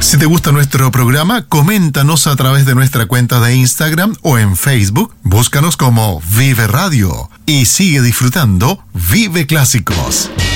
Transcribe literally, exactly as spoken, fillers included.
Si te gusta nuestro programa, coméntanos a través de nuestra cuenta de Instagram o en Facebook. Búscanos como Vive Radio y sigue disfrutando Vive Clásicos.